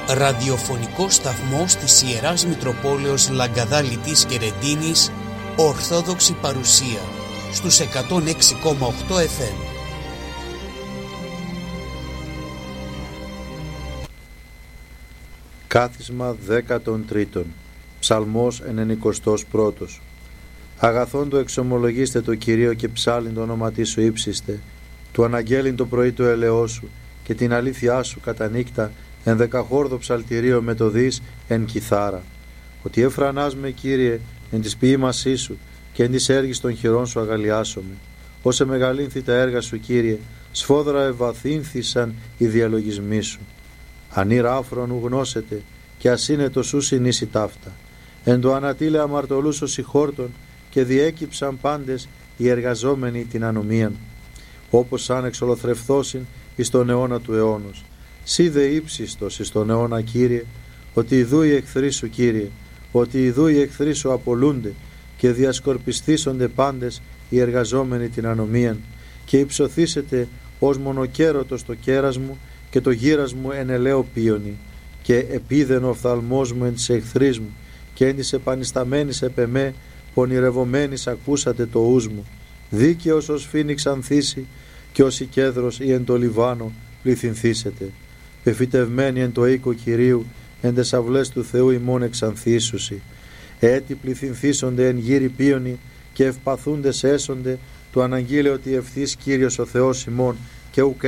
Ραδιοφωνικό σταθμός της Ιεράς Μητροπόλεως Λαγκαδάλητης και Ρεντίνης, Ορθόδοξη παρουσία, στους 106,8 FM. Κάθισμα 13. Ψαλμός 91. Αγαθόν το εξομολογήστε το Κυρίο και ψάλιν το όνομα σου ύψιστε, του αναγγέλιν το πρωί του ελαιός σου και την αλήθειά σου κατά νύκτα εν δεκαχόρδο ψαλτηρίο με το δις εν κιθάρα. Ότι εφρανάς με Κύριε εν της ποίημασή σου και εν της έργης των χειρών σου αγαλιάσομαι. Όσε μεγαλύνθη τα έργα σου Κύριε, σφόδρα ευαθύνθησαν οι διαλογισμοί σου. Ανήρα άφρον ου γνώσετε και ασύνετο σου συνήσει ταύτα. Εν το ανατήλε αμαρτωλούς ο συγχόρτων και διέκυψαν πάντες οι εργαζόμενοι την ανομίαν. Όπως σαν εξολοθρευθώσιν εις τον αιώνα του αιώνος. Σύ δε ύψιστος εις τον αιώνα Κύριε, ότι ιδού οι εχθροί σου Κύριε, ότι ιδού οι εχθροί σου απολούνται και διασκορπιστήσονται πάντες οι εργαζόμενοι την ανομίαν και υψωθήσετε ως μονοκέρωτος το κέρας μου και το γύρας μου εν ελαίο πίονι και επίδεν ο οφθαλμός μου εν της εχθρής μου και εν της επανισταμένης επ' εμέ πονηρευομένης ακούσατε το ους μου. Δίκαιος ως φοίνιξ ανθίσει και ως η κέδρος ή εν το Λιβάνο πληθυνθήσετε. Πεφυτευμένοι εν το οίκο Κυρίου εν τες αυλές του Θεού ημών εξανθίσουσι. Έτι πληθυνθήσονται εν γύρι πίονι και ευπαθούντες έσονται του αναγγείλε ότι ευθύς Κύριος ο Θεός ημών και ουκ